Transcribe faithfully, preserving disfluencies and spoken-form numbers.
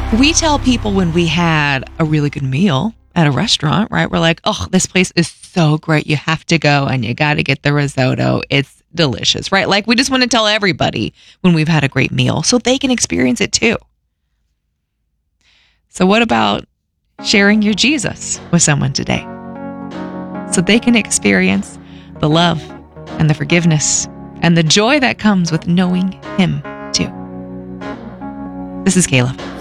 We tell people when we had a really good meal at a restaurant, right? We're like, oh, this place is so great. You have to go and you got to get the risotto. It's delicious, right? Like we just want to tell everybody when we've had a great meal so they can experience it too. So what about sharing your Jesus with someone today so they can experience the love and the forgiveness and the joy that comes with knowing him too? This is Kayla.